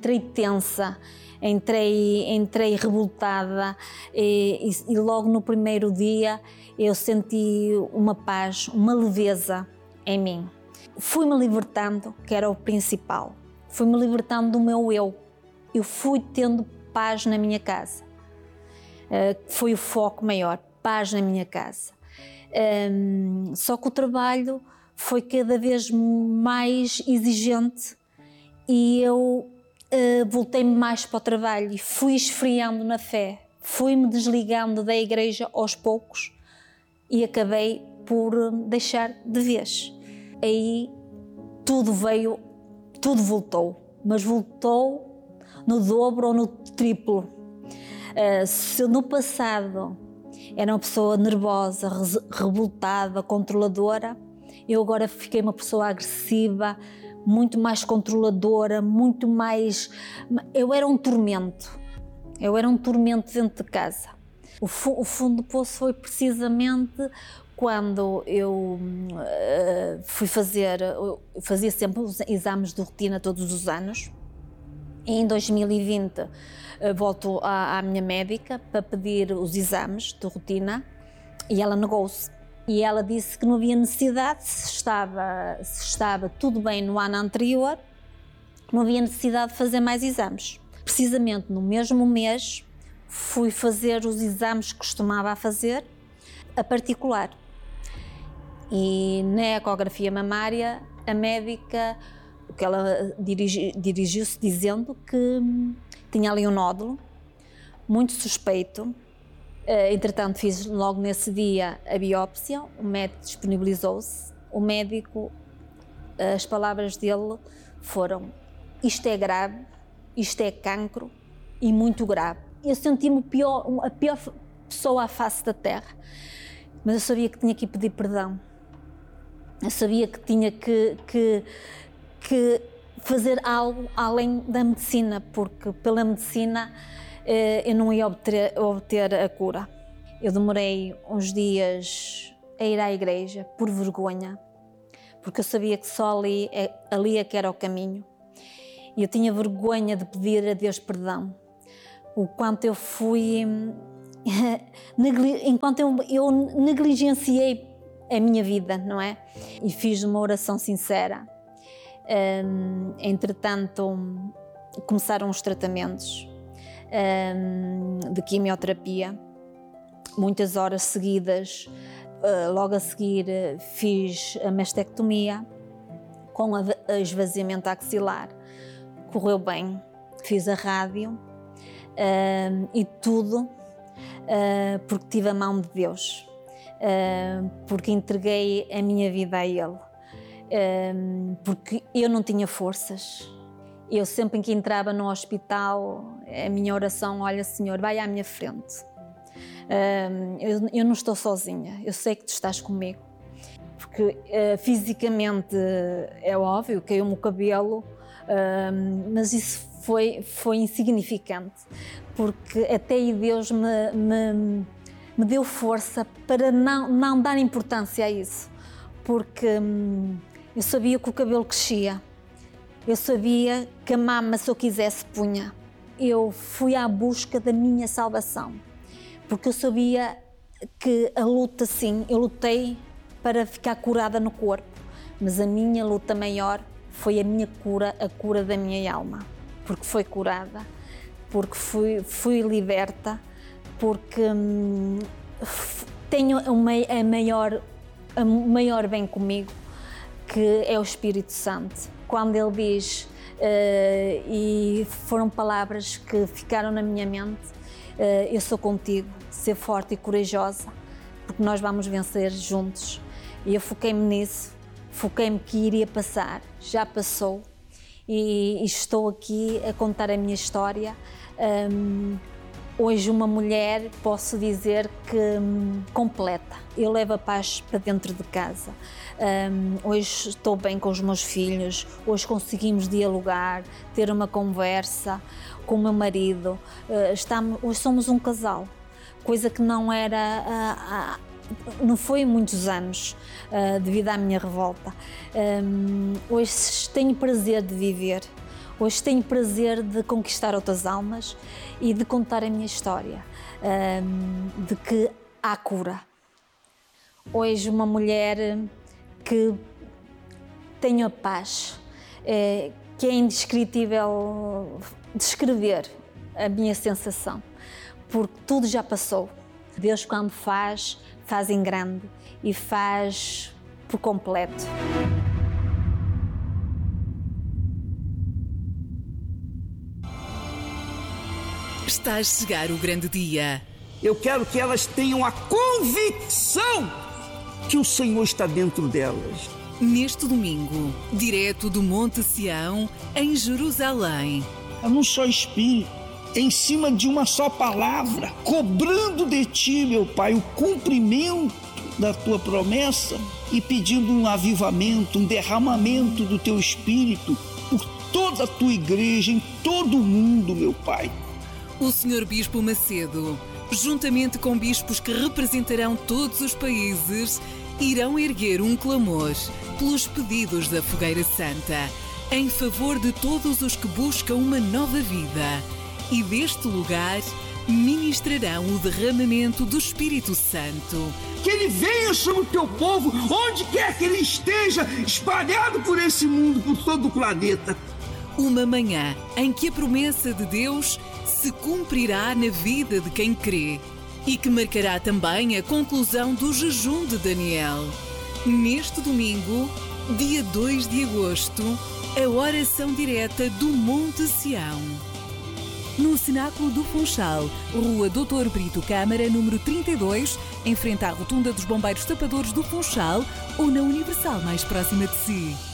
entrei tensa, entrei revoltada e logo no primeiro dia eu senti uma paz, uma leveza em mim. Fui-me libertando, que era o principal, fui-me libertando do meu eu. Eu fui tendo paz na minha casa, foi o foco maior, paz na minha casa. Só que o trabalho foi cada vez mais exigente e eu voltei-me mais para o trabalho e fui esfriando na fé, fui-me desligando da igreja aos poucos e acabei por deixar de vez. Aí tudo voltou, mas voltou no dobro ou no triplo. Se no passado era uma pessoa nervosa, revoltada, controladora, eu agora fiquei uma pessoa agressiva, muito mais controladora, muito mais... Eu era um tormento dentro de casa. O fundo do poço foi precisamente quando eu fazia sempre os exames de rotina todos os anos. E em 2020 volto à minha médica para pedir os exames de rotina e ela negou-se. E ela disse que não havia necessidade, se estava tudo bem no ano anterior, não havia necessidade de fazer mais exames. Precisamente no mesmo mês fui fazer os exames que costumava fazer, a particular. E na ecografia mamária, a médica, que ela dirigiu-se dizendo que tinha ali um nódulo, muito suspeito. Entretanto, fiz logo nesse dia a biópsia, o médico disponibilizou-se, o médico, as palavras dele foram: isto é grave, isto é cancro e muito grave. Eu senti-me a pior pessoa à face da terra, mas eu sabia que tinha que pedir perdão, eu sabia que tinha que fazer algo além da medicina, porque pela medicina eu não ia obter a cura. Eu demorei uns dias a ir à igreja por vergonha, porque eu sabia que só ali é que era o caminho. E eu tinha vergonha de pedir a Deus perdão. O quanto eu fui... enquanto eu negligenciei a minha vida, não é? E fiz uma oração sincera. Entretanto, começaram os tratamentos de quimioterapia, muitas horas seguidas. Logo a seguir fiz a mastectomia com esvaziamento axilar. Correu bem, fiz a rádio e tudo porque tive a mão de Deus, porque entreguei a minha vida a Ele, porque eu não tinha forças. Eu sempre que entrava no hospital, a minha oração: olha, Senhor, vai à minha frente. Eu não estou sozinha, eu sei que Tu estás comigo. Porque fisicamente é óbvio, caiu-me o cabelo, mas isso foi insignificante, porque até aí Deus me deu força para não dar importância a isso, porque eu sabia que o cabelo crescia. Eu sabia que a mama, se eu quisesse, punha. Eu fui à busca da minha salvação, porque eu sabia que a luta, sim, eu lutei para ficar curada no corpo, mas a minha luta maior foi a minha cura, a cura da minha alma, porque foi curada, porque fui liberta, porque tenho o maior bem comigo, que é o Espírito Santo. Quando Ele diz, e foram palavras que ficaram na minha mente: eu sou contigo, ser forte e corajosa, porque nós vamos vencer juntos. E eu foquei-me nisso, foquei-me que iria passar, já passou, e estou aqui a contar a minha história. Hoje uma mulher, posso dizer que completa. Eu levo a paz para dentro de casa. Hoje estou bem com os meus filhos, hoje conseguimos dialogar, ter uma conversa com o meu marido. Hoje somos um casal, coisa que não era, não foi muitos anos, devido à minha revolta. Hoje tenho prazer de viver. Hoje tenho prazer de conquistar outras almas e de contar a minha história, de que há cura. Hoje uma mulher que tem a paz, que é indescritível descrever a minha sensação, porque tudo já passou. Deus, quando faz em grande e faz por completo. Está a chegar o grande dia. Eu quero que elas tenham a convicção que o Senhor está dentro delas. Neste domingo, direto do Monte Sião, em Jerusalém. Num só espírito, em cima de uma só palavra, cobrando de ti, meu Pai, o cumprimento da tua promessa e pedindo um avivamento, um derramamento do teu espírito por toda a tua igreja, em todo o mundo, meu Pai. O Sr. Bispo Macedo, juntamente com bispos que representarão todos os países, irão erguer um clamor pelos pedidos da Fogueira Santa, em favor de todos os que buscam uma nova vida. E deste lugar ministrarão o derramamento do Espírito Santo. Que ele venha sobre o teu povo, onde quer que ele esteja, espalhado por esse mundo, por todo o planeta. Uma manhã em que a promessa de Deus se cumprirá na vida de quem crê e que marcará também a conclusão do jejum de Daniel. Neste domingo, dia 2 de agosto, a oração direta do Monte Sião. No Cenáculo do Funchal, Rua Doutor Brito Câmara, número 32, em frente à Rotunda dos Bombeiros Tapadores do Funchal ou na Universal mais próxima de si.